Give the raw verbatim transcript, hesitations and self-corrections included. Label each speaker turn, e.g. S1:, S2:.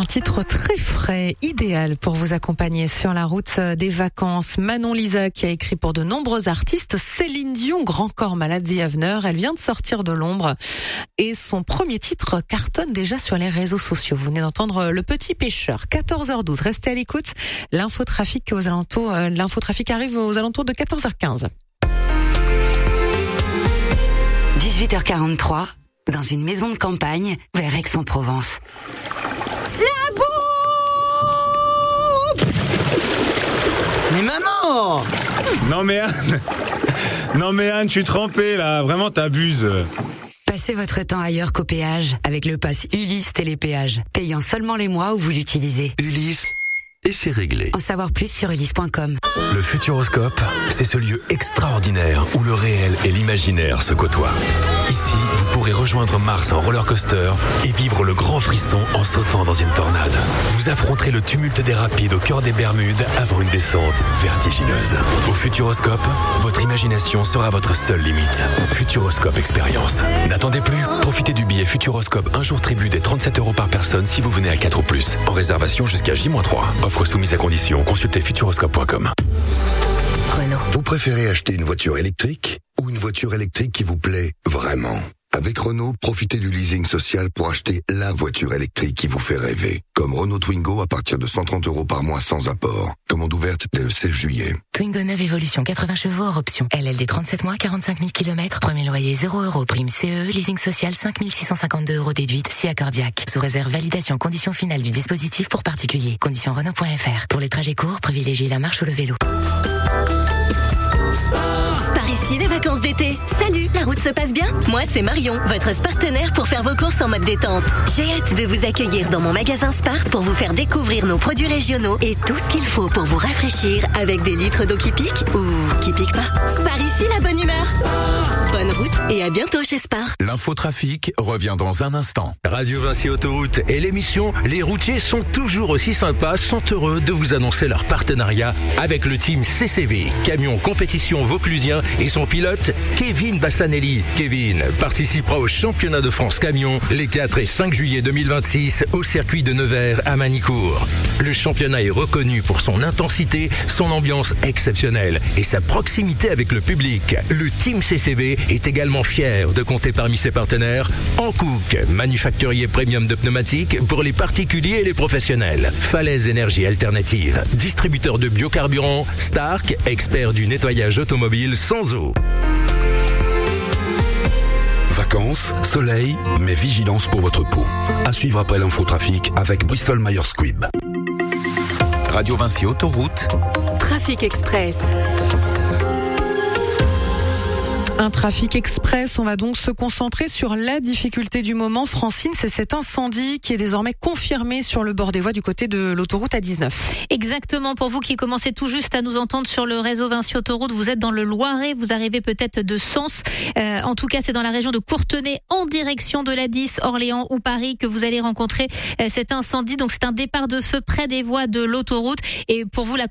S1: titre très frais, idéal pour vous accompagner sur la route des vacances. Manon Lisa qui a écrit pour de nombreux artistes. Céline Dion, Grand Corps Malade, The Avener. Elle vient de sortir de l'ombre et son premier titre cartonne déjà sur les réseaux sociaux. Vous venez d'entendre Le Petit Pêcheur. quatorze heures douze. Restez à l'écoute. L'infotrafic aux alentours, euh, l'infotrafic arrive aux alentours de quatorze heures quinze.
S2: dix-huit heures quarante-trois. Dans une maison de campagne, vers Aix-en-Provence.
S3: La bouffe! Mais maman!
S4: Non mais Anne, non mais Anne, je suis trempé là, vraiment t'abuses.
S2: Passez votre temps ailleurs qu'au péage avec le pass Ulysse Télépéage, payant seulement les mois où vous l'utilisez.
S5: Ulysse, et c'est réglé.
S2: En savoir plus sur ulysse point com.
S5: Le Futuroscope, c'est ce lieu extraordinaire où le réel et l'imaginaire se côtoient. Ici, vous pourrez rejoindre Mars en roller coaster et vivre le grand frisson en sautant dans une tornade. Vous affronterez le tumulte des rapides au cœur des Bermudes avant une descente vertigineuse. Au Futuroscope, votre imagination sera votre seule limite. Futuroscope Expérience. N'attendez plus, profitez du billet Futuroscope un jour tribut des trente-sept euros par personne si vous venez à quatre ou plus. En réservation jusqu'à J moins trois. Offre soumise à condition, consultez futuroscope point com.
S2: Renault.
S6: Vous préférez acheter une voiture électrique ou une voiture électrique qui vous plaît vraiment? Avec Renault, profitez du leasing social pour acheter la voiture électrique qui vous fait rêver. Comme Renault Twingo à partir de cent trente euros par mois sans apport. Commande ouverte dès le seize juillet.
S7: Twingo neuve Evolution, quatre-vingts chevaux hors option. L L D trente-sept mois, quarante-cinq mille kilomètres. Premier loyer zéro euros. Prime C E E. Leasing social cinq mille six cent cinquante-deux euros déduite. Si accordiaque. Sous réserve validation condition finale du dispositif pour particulier. Condition Renault point F R. Pour les trajets courts, privilégiez la marche ou le vélo.
S8: Par ici, les vacances d'été. Salut, la route se passe bien? Moi, c'est Marion, votre partenaire pour faire vos courses en mode détente. J'ai hâte de vous accueillir dans mon magasin Spar pour vous faire découvrir nos produits régionaux et tout ce qu'il faut pour vous rafraîchir avec des litres d'eau qui piquent ou qui piquent pas. Spar ici, la bonne humeur. Bonne route et à bientôt chez Spar.
S5: L'infotrafic revient dans un instant.
S9: Radio Vinci Autoroute et l'émission Les routiers sont toujours aussi sympas, sont heureux de vous annoncer leur partenariat avec le team C C V, camion compétition vauclusien et son pilote Kevin Bassanelli. Kevin participera au championnat de France camion les quatre et cinq juillet deux mille vingt-six au circuit de Nevers à Manicourt. Le championnat est reconnu pour son intensité, son ambiance exceptionnelle et sa proximité avec le public. Le team C C V est également fier de compter parmi ses partenaires Hankook, manufacturier premium de pneumatiques pour les particuliers et les professionnels. Falaise Énergie Alternative, distributeur de biocarburant. Stark, expert du nettoyage automobile sans eau.
S6: Vacances, soleil, mais vigilance pour votre peau. À suivre après l'infotrafic avec Bristol Myers Squibb.
S5: Radio Vinci Autoroute.
S8: Trafic Express.
S1: Un trafic express, on va donc se concentrer sur la difficulté du moment. Francine, c'est cet incendie qui est désormais confirmé sur le bord des voies du côté de l'autoroute A dix-neuf.
S10: Exactement, pour vous qui commencez tout juste à nous entendre sur le réseau Vinci Autoroute, vous êtes dans le Loiret, vous arrivez peut-être de Sens. Euh, en tout cas, c'est dans la région de Courtenay, en direction de l'A dix, Orléans ou Paris, que vous allez rencontrer euh, cet incendie. Donc c'est un départ de feu près des voies de l'autoroute. Et pour vous, la